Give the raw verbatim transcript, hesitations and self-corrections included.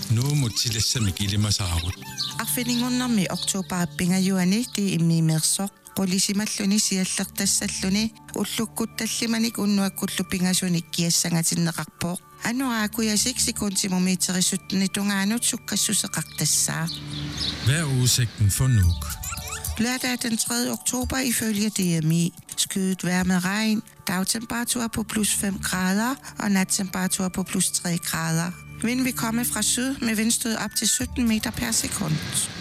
Nu må tillæse med gilde mig saarut. Arfiningunner med oktober pingajuani det er med mersok. Qolisimaluni siallertassalluni ullukkutallimanik unnuakkullu kiassangatinneqarpoq anuaakuya seks sekundtimeterisuttuni tungaanut sukkassuseqartassaa. Hvad er udsigten for Nuuk? Lørdag den tredje oktober ifølge D M I. Skyet vejr med regn, dagtemperatur på plus fem grader og nattemperatur på plus tre grader. Vind vil komme fra syd med vindstød op til sytten meter per sekund.